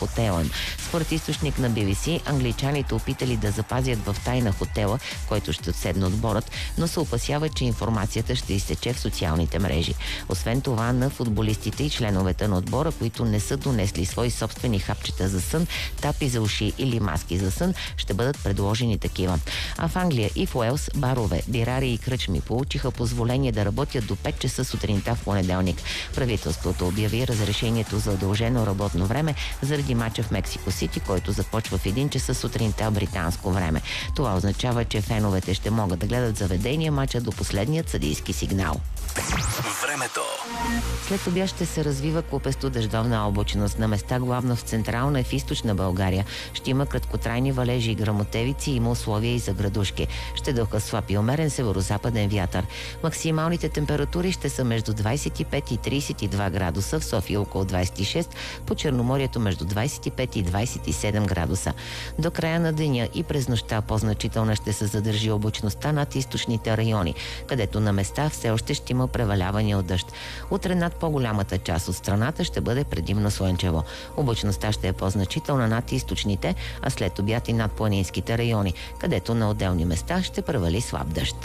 хотела им. Според източник на BBC, англичаните опитали да запазят в тайна хотела, който ще отседне отборът, но се опасяват, че информацията ще изтече в социалните мрежи. Освен това, на футболистите и членовете на отбора, които не са донесли свои собствени хапчета за сън, тапи за уши или маски за сън, ще бъдат предложени такива. А в Англия и в Уелс барове, бирари и кръчми получиха позволение да работят до 5 часа сутринта в понеделник. Правителството обяви разрешението за удължено работно време заради мача в Мексико Сити, който започва в 1 часа сутринта британско време. Това означава, че феновете ще могат да гледат заведения мача до последният съдийски сигнал. Времето. След обяд ще се развива купесто дъждовна облачност. На места главно в централна и в източна България ще има краткотрайни валежи и гръмотевици и има условия и за градушки. Ще духа слаб и умерен северозападен вятър. Максималните температури ще са между 25 и 32 градуса, в София около 26, по Черноморието между 25 и 27 градуса. До края на деня и през нощта по-значителна ще се задържи облачността над източните райони, където на места все още ще има превалявания от дъжд. Утре над по-голямата част от страната ще бъде предимно слънчево. Облачността ще е по-значителна над източните, а след обяд и над планинските райони, където на отделни места ще превали слаб дъжд.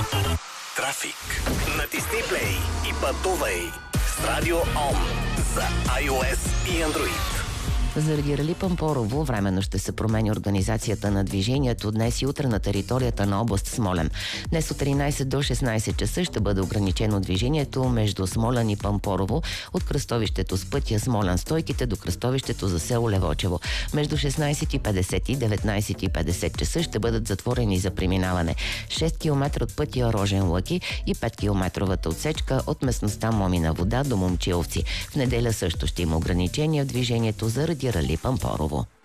Трафик. Натисни плей и пътувай с Радио ОМ за iOS и Android. Заради рали Пампорово временно ще се промени организацията на движението днес и утре на територията на област Смолян. Днес от 13 до 16 часа ще бъде ограничено движението между Смолян и Пампорово от кръстовището с пътя Смолян-Стойките до кръстовището за село Левочево. Между 16:50 и 19:50 часа ще бъдат затворени за преминаване 6 км от пътя Рожен-Лъки и 5 километровата отсечка от местността Момина вода до Момчиловци. В неделя също ще има ограничения в движението заради рали Пампорово.